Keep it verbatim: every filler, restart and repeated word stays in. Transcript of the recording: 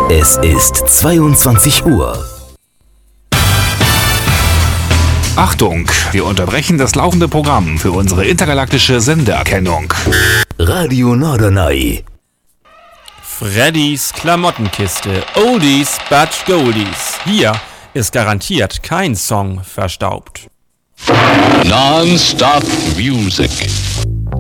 Es ist zweiundzwanzig Uhr. Achtung, wir unterbrechen das laufende Programm für unsere intergalaktische Sendeerkennung. Radio Norderney. Freddys Klamottenkiste. Oldies but Goldies. Hier ist garantiert kein Song verstaubt. Non-stop music.